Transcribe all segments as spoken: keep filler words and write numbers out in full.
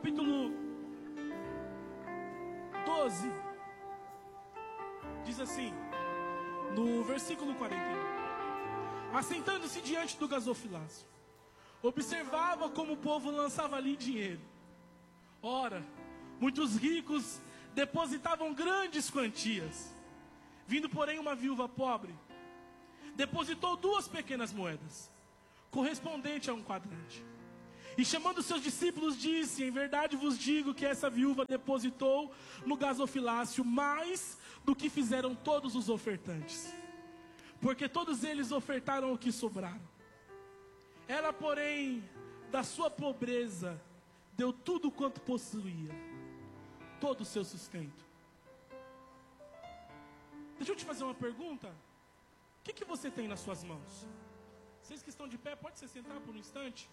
capítulo doze, diz assim, no versículo quarenta e um: assentando-se diante do gasofilácio, observava como o povo lançava ali dinheiro. Ora, muitos ricos depositavam grandes quantias. Vindo, porém, uma viúva pobre, depositou duas pequenas moedas, correspondente a um quadrante. E chamando seus discípulos, disse: em verdade vos digo que essa viúva depositou no gasofilácio mais do que fizeram todos os ofertantes, porque todos eles ofertaram o que sobraram. Ela, porém, da sua pobreza, deu tudo quanto possuía, todo o seu sustento. Deixa eu te fazer uma pergunta. O que, que você tem nas suas mãos? Vocês que estão de pé, pode se sentar por um instante?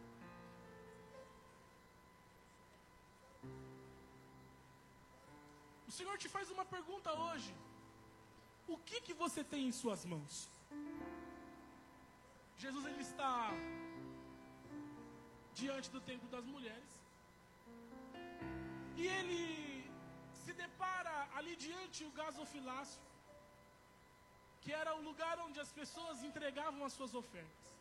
O Senhor te faz uma pergunta hoje. O que, que você tem em suas mãos? Jesus, ele está diante do templo das mulheres, e ele se depara ali diante do gasofilácio, que era o lugar onde as pessoas entregavam as suas ofertas.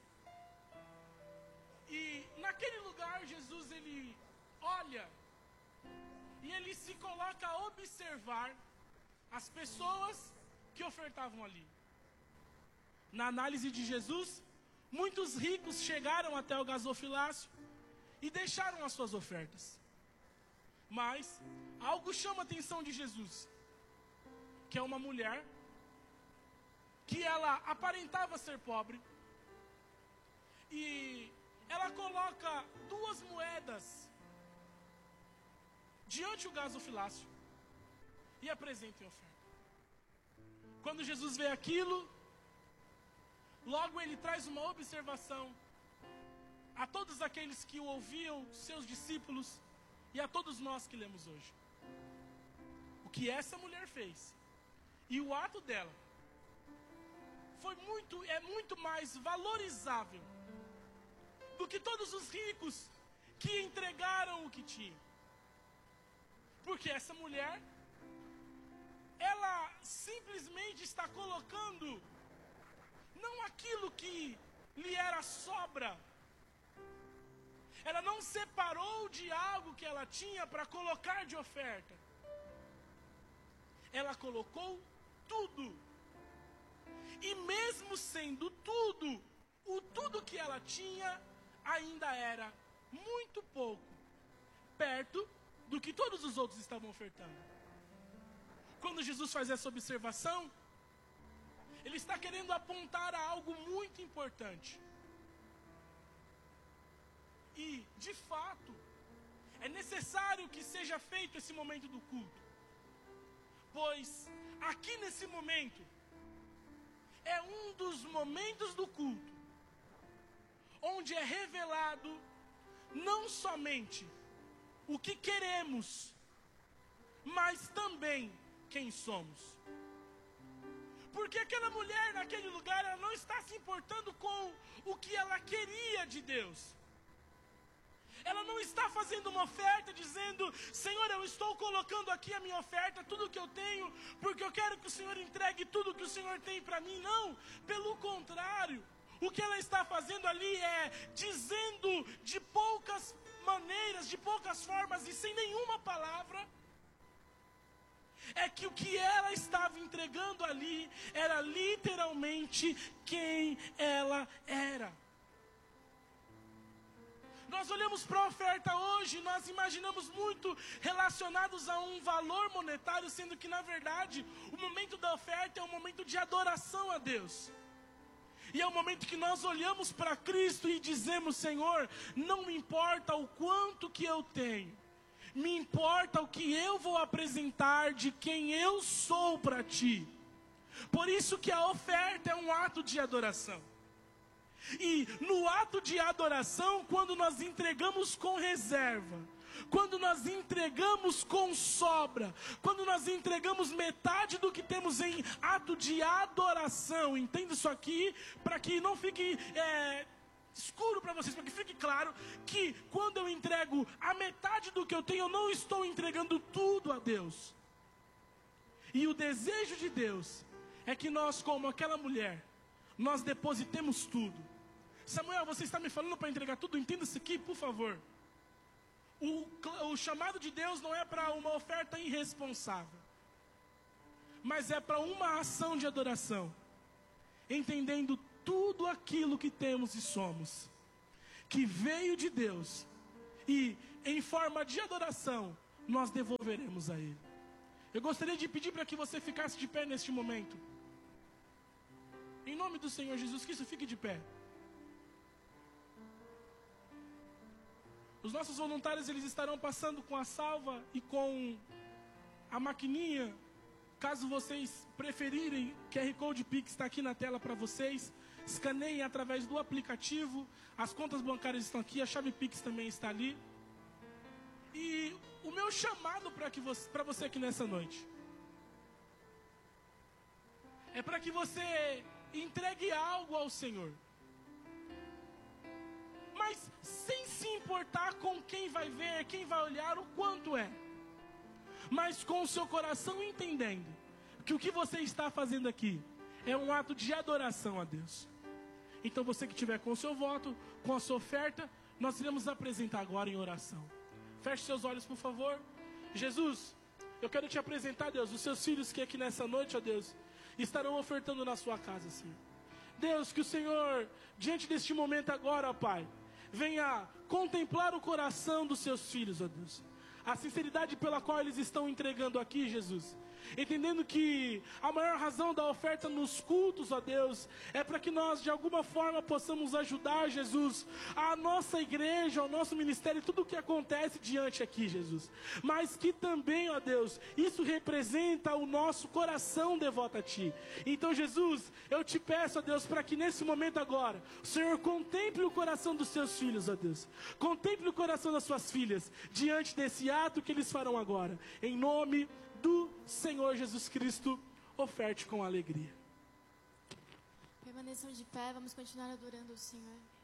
E naquele lugar Jesus, ele olha e ele se coloca a observar as pessoas que ofertavam ali. Na análise de Jesus, muitos ricos chegaram até o gasofilácio e deixaram as suas ofertas. Mas algo chama a atenção de Jesus, que é uma mulher que ela aparentava ser pobre, e ela coloca duas moedas diante do gasofilácio e apresenta em oferta. Quando Jesus vê aquilo, logo ele traz uma observação a todos aqueles que o ouviam, seus discípulos, e a todos nós que lemos hoje. O que essa mulher fez e o ato dela foi muito, é muito mais valorizável do que todos os ricos que entregaram o que tinham. Porque essa mulher, ela simplesmente está colocando não aquilo que lhe era sobra. Ela não separou de algo que ela tinha para colocar de oferta. Ela colocou tudo. E mesmo sendo tudo, o tudo que ela tinha ainda era muito pouco, perto do que todos os outros estavam ofertando. Quando Jesus faz essa observação, ele está querendo apontar a algo muito importante. E, de fato, é necessário que seja feito esse momento do culto. Pois, aqui nesse momento, é um dos momentos do culto onde é revelado não somente o que queremos, mas também quem somos. Porque aquela mulher naquele lugar, ela não está se importando com o que ela queria de Deus. Ela não está fazendo uma oferta dizendo: Senhor, eu estou colocando aqui a minha oferta, tudo que eu tenho, porque eu quero que o Senhor entregue tudo que o Senhor tem para mim. Não, pelo contrário, o que ela está fazendo ali é dizendo de poucas maneiras, de poucas formas e sem nenhuma palavra, é que o que ela estava entregando ali era literalmente quem ela era. Nós olhamos para a oferta hoje, nós imaginamos muito relacionados a um valor monetário, sendo que na verdade o momento da oferta é um momento de adoração a Deus. E é o momento que nós olhamos para Cristo e dizemos: Senhor, não me importa o quanto que eu tenho, me importa o que eu vou apresentar de quem eu sou para Ti. Por isso que a oferta é um ato de adoração. E no ato de adoração, quando nós entregamos com reserva, quando nós entregamos com sobra, quando nós entregamos metade do que temos em ato de adoração, entenda isso aqui, para que não fique é, escuro para vocês, para que fique claro que quando eu entrego a metade do que eu tenho, eu não estou entregando tudo a Deus. E o desejo de Deus é que nós, como aquela mulher, nós depositemos tudo. Samuel, você está me falando para entregar tudo? Entenda isso aqui, por favor. O, o chamado de Deus não é para uma oferta irresponsável, mas é para uma ação de adoração, entendendo tudo aquilo que temos e somos, que veio de Deus, e em forma de adoração, nós devolveremos a Ele. Eu gostaria de pedir para que você ficasse de pé neste momento. Em nome do Senhor Jesus Cristo, fique de pé. Os nossos voluntários, eles estarão passando com a salva e com a maquininha. Caso vocês preferirem, Q R Code Pix está aqui na tela para vocês. Escaneiem através do aplicativo. As contas bancárias estão aqui, a chave Pix também está ali. E o meu chamado para que você, para você aqui nessa noite é para que você entregue algo ao Senhor, mas sem se importar com quem vai ver, quem vai olhar, o quanto é, mas com o seu coração entendendo que o que você está fazendo aqui é um ato de adoração a Deus. Então você que tiver com o seu voto, com a sua oferta, nós iremos apresentar agora em oração. Feche seus olhos, por favor. Jesus, eu quero te apresentar, Deus, os seus filhos que aqui nessa noite, ó Deus, estarão ofertando na sua casa, Senhor. Deus, que o Senhor, diante deste momento agora, ó Pai, venha contemplar o coração dos seus filhos, ó Deus. A sinceridade pela qual eles estão entregando aqui, Jesus. Entendendo que a maior razão da oferta nos cultos, ó Deus, é para que nós de alguma forma possamos ajudar, Jesus, a nossa igreja, o nosso ministério, tudo o que acontece diante aqui, Jesus. Mas que também, ó Deus, isso representa o nosso coração devoto a Ti. Então, Jesus, eu te peço, ó Deus, para que nesse momento agora, o Senhor contemple o coração dos seus filhos, ó Deus. Contemple o coração das suas filhas, diante desse ato que eles farão agora. Em nome do Senhor Jesus Cristo, oferte com alegria. Permaneçam de pé, vamos continuar adorando o Senhor.